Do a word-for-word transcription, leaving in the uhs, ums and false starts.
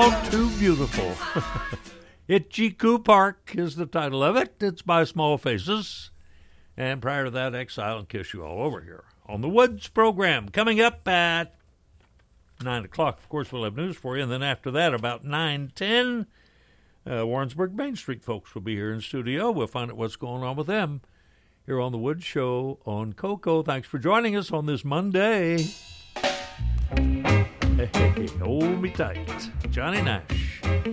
All Too Beautiful. Itchy Coo Park is the title of it. It's by Small Faces. And prior to that, Exile and Kiss You All Over here on the Woods program. Coming up at nine o'clock, of course, we'll have news for you. And then after that, about nine ten, uh, Warrensburg Main Street folks will be here in studio. We'll find out what's going on with them here on the Woods Show on Coco. Thanks for joining us on this Monday. Hey, hey, hold me tight. Johnny Nash.